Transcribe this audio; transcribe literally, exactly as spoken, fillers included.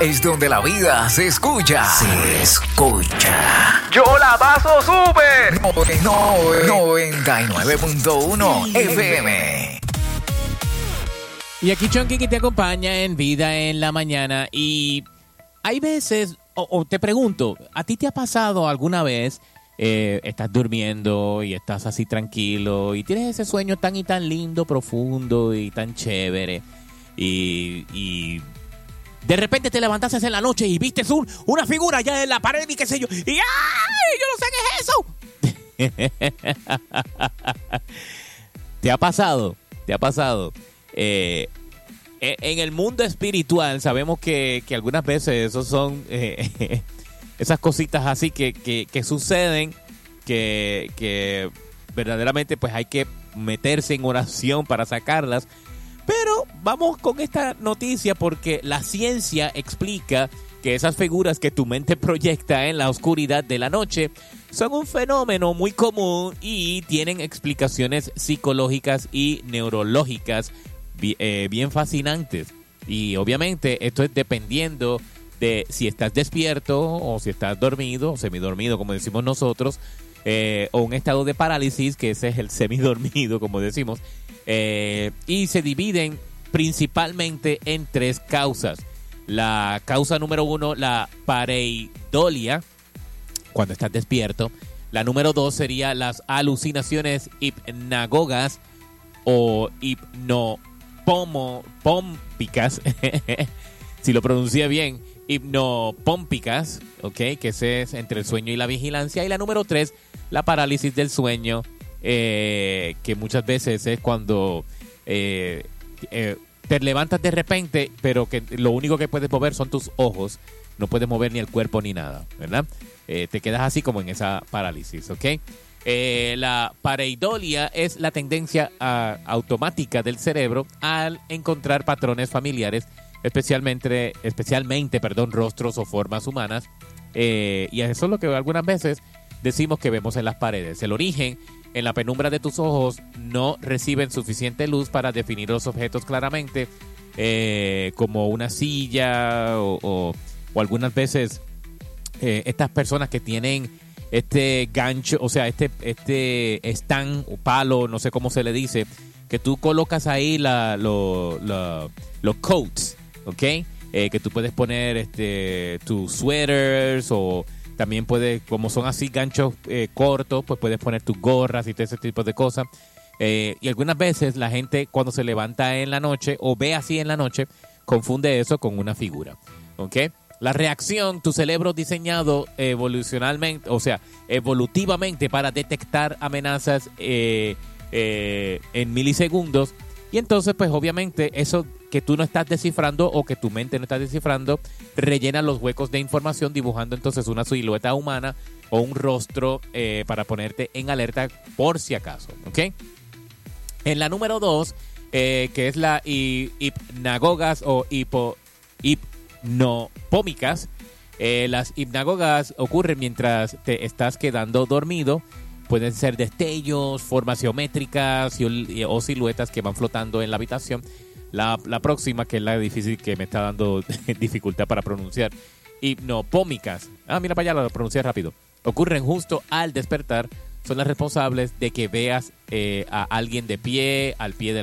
es donde la vida se escucha. Se escucha. ¡Yo la paso súper! No, no, noventa y nueve punto uno F M. Y aquí Chonky que te acompaña en Vida en la Mañana. Y hay veces, o, o te pregunto, ¿a ti te ha pasado alguna vez, eh, estás durmiendo y estás así tranquilo y tienes ese sueño tan y tan lindo, profundo y tan chévere y... y de repente te levantaste en la noche y viste un, una figura allá en la pared y qué sé yo. Y ¡ay! Yo no sé qué es eso. ¿Te ha pasado? ¿Te ha pasado? Eh, en el mundo espiritual sabemos que, que algunas veces esos son eh, esas cositas así que, que, que suceden, que, que verdaderamente pues hay que meterse en oración para sacarlas. Pero vamos con esta noticia porque la ciencia explica que esas figuras que tu mente proyecta en la oscuridad de la noche son un fenómeno muy común y tienen explicaciones psicológicas y neurológicas eh, bien fascinantes. Y obviamente esto es dependiendo de si estás despierto o si estás dormido o semidormido, como decimos nosotros, eh, o un estado de parálisis, que ese es el semidormido, como decimos. Eh, y se dividen principalmente en tres causas. La causa número uno, la pareidolia, cuando estás despierto. La número dos sería las alucinaciones hipnagogas o hipnopómpicas, si lo pronuncia bien, hipnopómpicas, ¿ok? Que ese es entre el sueño y la vigilancia. Y la número tres, la parálisis del sueño, Eh, que muchas veces es cuando eh, eh, te levantas de repente, pero que lo único que puedes mover son tus ojos, no puedes mover ni el cuerpo ni nada, ¿verdad? Eh, te quedas así como en esa parálisis, ¿ok? Eh, la pareidolia es la tendencia a, automática del cerebro al encontrar patrones familiares, especialmente, especialmente perdón, rostros o formas humanas, eh, y eso es lo que algunas veces decimos que vemos en las paredes. El origen: en la penumbra de tus ojos no reciben suficiente luz para definir los objetos claramente, eh, como una silla o, o, o algunas veces eh, estas personas que tienen este gancho, o sea, este, este stand o palo, no sé cómo se le dice, que tú colocas ahí la, lo, la, los coats, ¿ok? Eh, que tú puedes poner este, tus sweaters o... También puedes, como son así ganchos eh, cortos, pues puedes poner tus gorras y todo ese tipo de cosas. Eh, y algunas veces la gente cuando se levanta en la noche o ve así en la noche, confunde eso con una figura. ¿Ok? La reacción, tu cerebro diseñado evolucionalmente, o sea, evolutivamente para detectar amenazas eh, eh, en milisegundos. Y entonces, pues obviamente, eso que tú no estás descifrando o que tu mente no está descifrando, rellena los huecos de información dibujando entonces una silueta humana o un rostro eh, para ponerte en alerta por si acaso, ¿ok? En la número dos, eh, que es la hipnagogas o hipo, hipnopómicas, eh, las hipnagogas ocurren mientras te estás quedando dormido. Pueden ser destellos, formas geométricas y, o siluetas que van flotando en la habitación. La, la próxima, que es la difícil, que me está dando dificultad para pronunciar. Hipnopómicas. Ah, mira para allá, lo pronuncié rápido. Ocurren justo al despertar. Son las responsables de que veas eh, a alguien de pie, al pie de